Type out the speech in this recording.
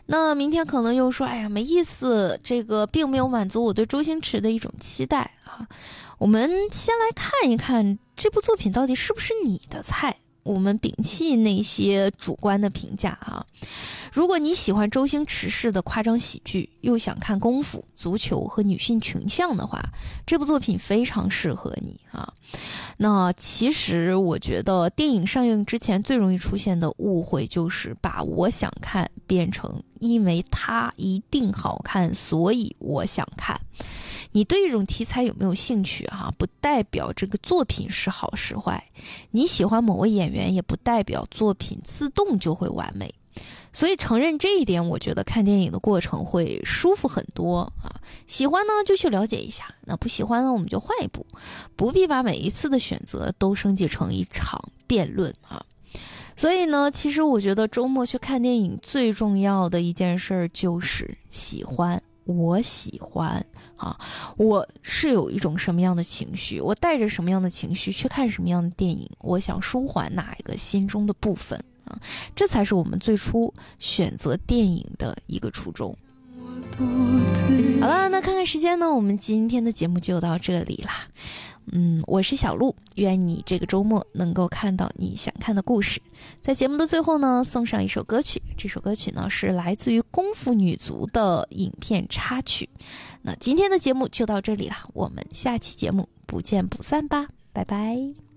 那明天可能又说，哎呀，没意思，这个并没有满足我对周星驰的一种期待啊。我们先来看一看这部作品到底是不是你的菜。我们摒弃那些主观的评价啊。如果你喜欢周星驰式的夸张喜剧，又想看功夫、足球和女性群像的话，这部作品非常适合你啊。那其实我觉得电影上映之前最容易出现的误会就是把我想看变成因为它一定好看，所以我想看。你对一种题材有没有兴趣不代表这个作品是好是坏。你喜欢某位演员也不代表作品自动就会完美。所以承认这一点，我觉得看电影的过程会舒服很多啊。喜欢呢就去了解一下，那不喜欢呢我们就换一部，不必把每一次的选择都升级成一场辩论啊。所以呢，其实我觉得周末去看电影最重要的一件事就是喜欢。我喜欢我是有一种什么样的情绪，我带着什么样的情绪去看什么样的电影，我想舒缓哪一个心中的部分这才是我们最初选择电影的一个初衷。好了，那看看时间呢，我们今天的节目就到这里啦。我是小鹿，愿你这个周末能够看到你想看的故事。在节目的最后呢，送上一首歌曲，这首歌曲呢是来自于功夫女足的影片插曲。那今天的节目就到这里啦，我们下期节目不见不散吧，拜拜。